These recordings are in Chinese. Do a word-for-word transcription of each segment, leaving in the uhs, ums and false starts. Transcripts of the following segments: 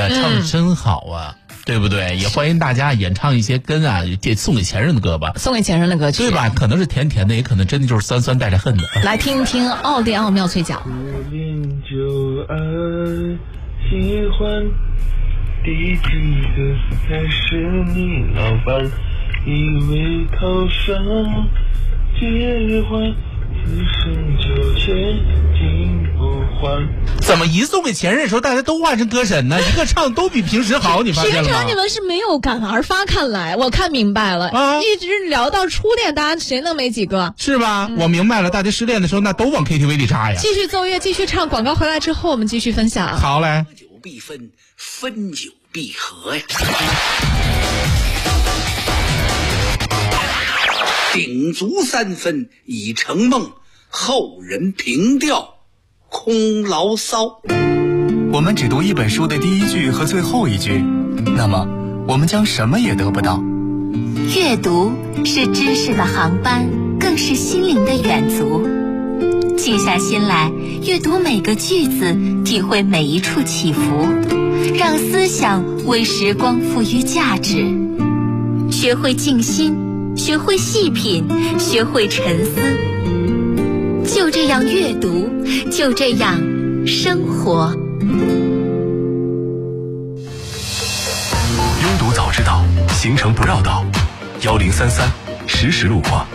的，唱得真好啊。嗯，对不对？也欢迎大家演唱一些跟啊送给前任的歌吧， 送给前任的歌曲， 对吧？可能是甜甜的，也可能真的就是酸酸带着恨的。 来听一听奥利奥妙脆角。 热恋就爱喜欢，第几个才是你老伴？以为靠上结婚，此生就千金不换。 怎么一送给前任的时候，大家都换成歌神呢？一个唱都比平时好，你发现了吗？ 实际上你们是没有感而发，看来我看明白了啊！一直聊到初恋，大家谁能没几个？ 是吧？嗯、我明白了，大家失恋的时候那都往 K T V 里插呀。 继续奏乐，继续唱。广告回来之后，我们继续分享。 好嘞。 合久必分，分久必合呀。鼎足三分已成梦，后人凭吊空牢骚。 我们只读一本书的第一句和最后一句，那么我们将什么也得不到。 阅读是知识的航班，更是心灵的远足。静下心来，阅读每个句子，体会每一处起伏，让思想为时光赋予价值。学会静心，学会细品，学会沉思。就这样阅读，就这样生活。 拥读早知道，行程不绕道。幺零三三实时路况。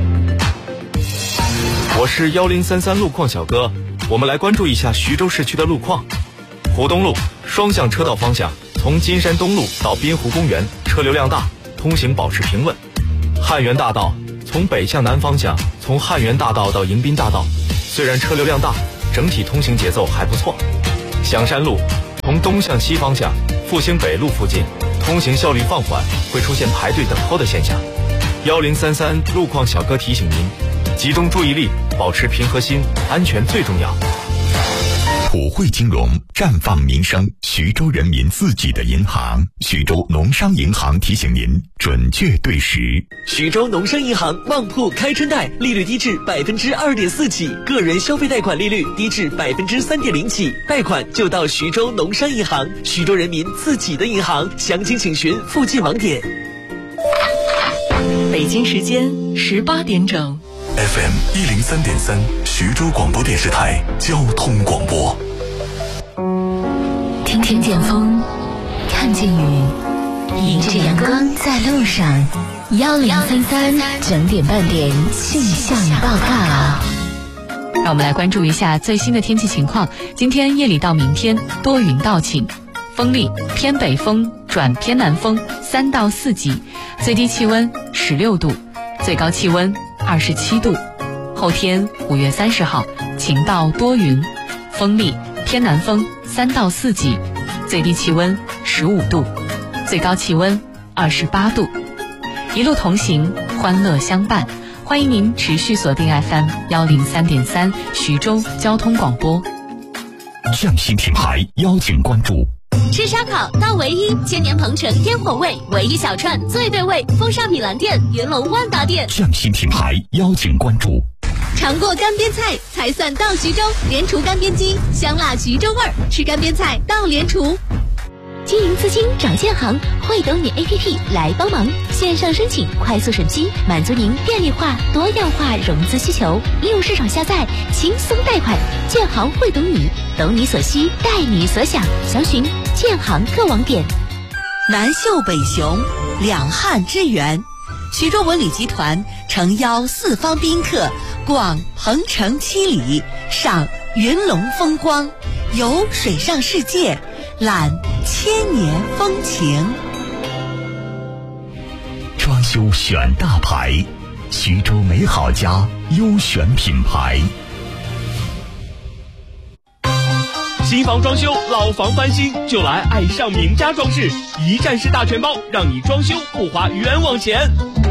我是幺零三三路况小哥，我们来关注一下徐州市区的路况。湖东路双向车道方向，从金山东路到滨湖公园，车流量大，通行保持平稳。汉源大道从北向南方向，从汉源大道到迎宾大道，虽然车流量大，整体通行节奏还不错。响山路从东向西方向，复兴北路附近，通行效率放缓，会出现排队等候的现象。幺零三三路况小哥提醒您，集中注意力，保持平和心，安全最重要。 普惠金融，绽放民生，徐州人民自己的银行。徐州农商银行提醒您，准确对时。 徐州农商银行旺铺开春贷，利率低至百分之二点四起，个人消费贷款利率低至百分之三点零起，贷款就到徐州农商银行，徐州人民自己的银行。详情请询附近网点。 北京时间十八点整。 F M 一零三点三，徐州广播电视台交通广播。 听听见风，看见雨，迎着阳光在路上。幺零三三整点半点气象报告。 让我们来关注一下最新的天气情况。今天夜里到明天多云到晴，风力偏北风转偏南风三到四级，最低气温十六度，最高气温二十七度。后天五月三十号晴到多云，风力偏南风三到四级，最低气温十五度，最高气温二十八度。一路同行，欢乐相伴。欢迎您持续锁定 F M 幺零三点三徐州交通广播。 匠心品牌邀请关注。 吃烧烤到唯一，千年鹏城烟火味，唯一小串最对味，风尚米兰店、云龙万达店。 匠心品牌邀请关注。 尝过干煸菜才算到徐州，莲厨干煸鸡，香辣徐州味儿，吃干煸菜到莲厨。经营资金找建行，会懂你 A P P 来帮忙，线上申请，快速审批，满足您便利化、多样化融资需求。应用市场下载，轻松贷款。建行会懂你，懂你所需，带你所想。详询建行各网点。 南秀北雄，两汉之源。徐州文旅集团诚邀四方宾客逛鹏城七里，赏云龙风光，游水上世界，览千年风情。 装修选大牌，徐州美好家优选品牌。 新房装修，老房翻新，就来爱上名家装饰，一站式大全包，让你装修不花冤枉钱。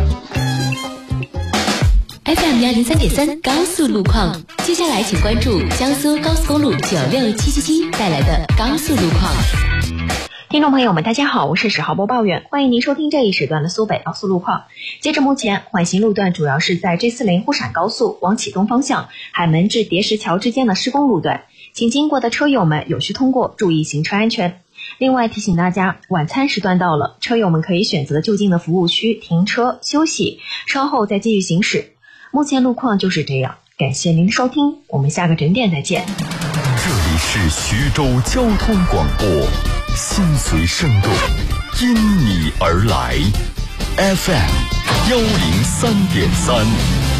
F M 幺零三点三高速路况，接下来请关注江苏高速公路九六七七七带来的高速路况。 听众朋友们，大家好，我是十号播报员，欢迎您收听这一时段的苏北高速路况。截至目前，缓行路段主要是在 J 四零沪陕高速往启东方向海门至叠石桥之间的施工路段，请经过的车友们有序通过，注意行车安全。 另外提醒大家，晚餐时段到了，车友们可以选择就近的服务区停车休息，稍后再继续行驶。目前路况就是这样，感谢您的收听，我们下个整点再见。 这里是徐州交通广播，心随声动，因你而来 ，F M 幺零三点三。